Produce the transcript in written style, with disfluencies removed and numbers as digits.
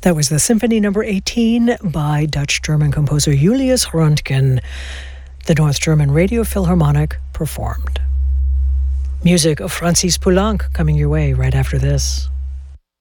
That was the Symphony No. 18 by Dutch-German composer Julius Röntgen. The North German Radio Philharmonic performed. Music of Francis Poulenc coming your way right after this.